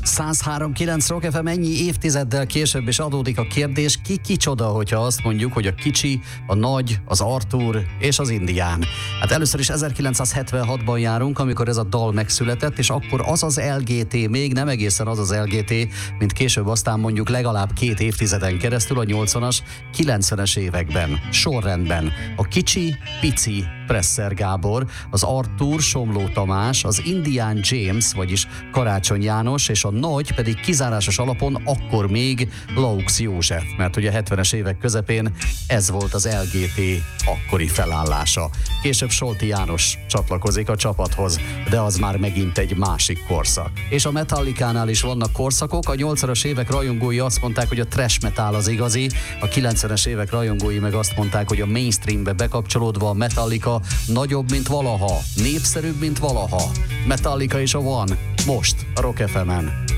103.9 Rock FM, ennyi évtizeddel később is adódik a kérdés, ki kicsoda, hogyha azt mondjuk, hogy a kicsi, a nagy, az Arthur és az indián. Hát először is 1976-ban járunk, amikor ez a dal megszületett, és akkor az az LGT, még nem egészen az az LGT, mint később aztán mondjuk legalább 2 évtizeden keresztül a 80-as, 90-es években, sorrendben. A kicsi, pici Presser Gábor, az Arthur Somló Tamás, az Indián James, vagyis Karácsony János, és a nagy pedig kizárásos alapon akkor még Laux József, mert ugye a 70-es évek közepén ez volt az LGT akkori felállása. Később Solti János csatlakozik a csapathoz, de az már megint egy másik korszak. És a Metallicánál is vannak korszakok, a 80-as évek rajongói azt mondták, hogy a thrash metal az igazi, a 90-es évek rajongói meg azt mondták, hogy a mainstreambe bekapcsolódva a Metallica nagyobb, mint valaha, népszerűbb, mint valaha. Metallica és a One, most a Rock FM-en.